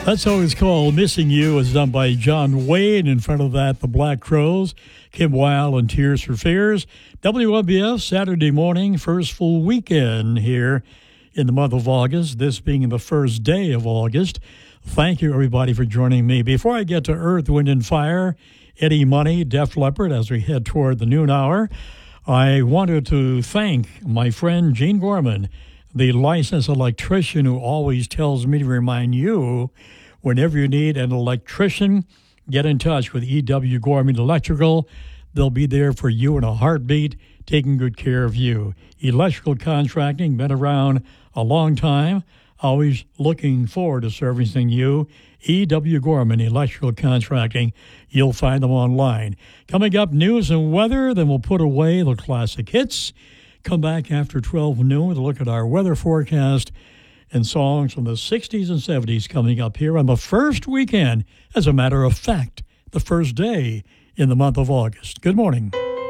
That song is called Missing You. It's done by John Wayne. In front of that, the Black Crowes, Kim Wilde and Tears for Fears. WNBF, Saturday morning, first full weekend here in the month of August, this being the first day of August. Thank you, everybody, for joining me. Before I get to Earth, Wind, and Fire, Eddie Money, Def Leppard, as we head toward the noon hour, I wanted to thank my friend Gene Gorman, the licensed electrician who always tells me to remind you, whenever you need an electrician, get in touch with E.W. Gorman Electrical. They'll be there for you in a heartbeat, taking good care of you. Electrical contracting, been around a long time, always looking forward to servicing you. E.W. Gorman Electrical Contracting. You'll find them online. Coming up, news and weather, then we'll put away the classic hits. Come back after 12 noon to look at our weather forecast and songs from the 60s and 70s coming up here on the first weekend, as a matter of fact, the first day in the month of August. Good morning.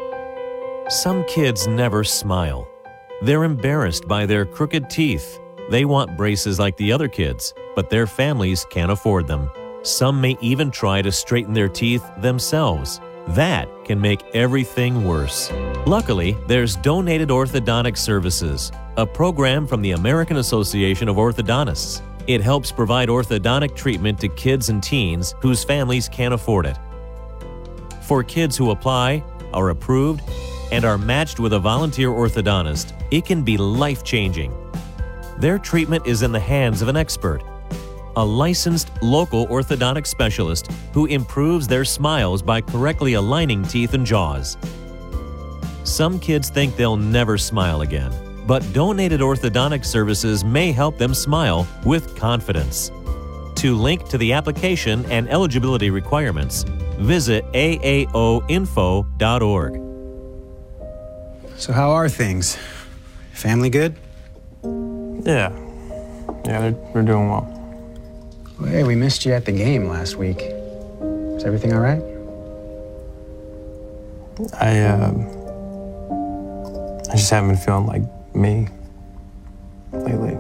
Some kids never smile. They're embarrassed by their crooked teeth. They want braces like the other kids, but their families can't afford them. Some may even try to straighten their teeth themselves. That can make everything worse. Luckily, there's Donated Orthodontic Services, a program from the American Association of Orthodontists. It helps provide orthodontic treatment to kids and teens whose families can't afford it. For kids who apply, are approved, and are matched with a volunteer orthodontist, it can be life-changing. Their treatment is in the hands of an expert, a licensed local orthodontic specialist who improves their smiles by correctly aligning teeth and jaws. Some kids think they'll never smile again, but Donated Orthodontic Services may help them smile with confidence. To link to the application and eligibility requirements, visit aaoinfo.org. So how are things? Family good? Yeah, they're doing well. Well, hey, we missed you at the game last week. Is everything all right? I just haven't been feeling like me lately.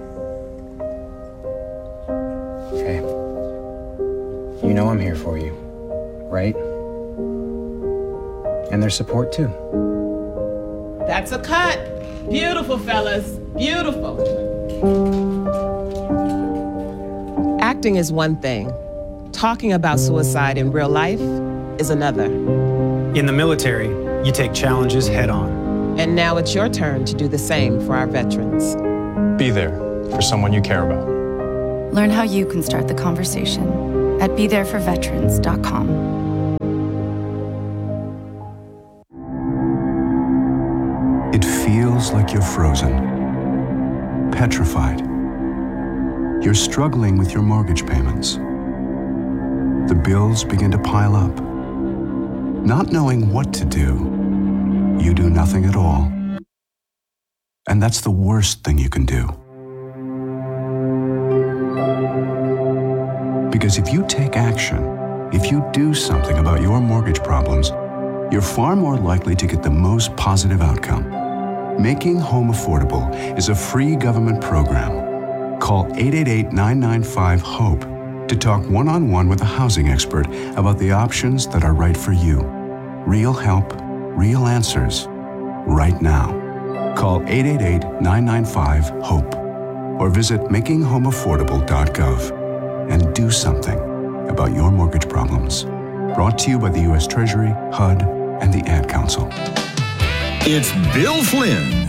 Okay. You know I'm here for you, right? And there's support too. That's a cut. Beautiful, fellas. Beautiful. Acting is one thing. Talking about suicide in real life is another. In the military, you take challenges head on. And now it's your turn to do the same for our veterans. Be there for someone you care about. Learn how you can start the conversation at BeThereForVeterans.com. It feels like you're frozen, petrified. You're struggling with your mortgage payments. The bills begin to pile up. Not knowing what to do, you do nothing at all. And that's the worst thing you can do. Because if you take action, if you do something about your mortgage problems, you're far more likely to get the most positive outcome. Making Home Affordable is a free government program. Call 888-995-HOPE to talk one-on-one with a housing expert about the options that are right for you. Real help, real answers, right now. Call 888-995-HOPE or visit makinghomeaffordable.gov and do something about your mortgage problems. Brought to you by the U.S. Treasury, HUD, and the Ad Council. It's Bill Flynn.